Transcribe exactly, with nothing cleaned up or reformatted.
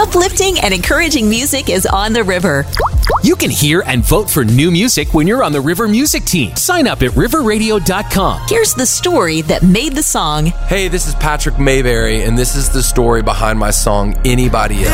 Uplifting and encouraging music is on the river. You can hear and vote for new music when you're on the River Music Team. Sign up at river radio dot com. Here's the story that made the song. Hey, this is Patrick Mayberry, and this is the story behind my song, Anybody Else.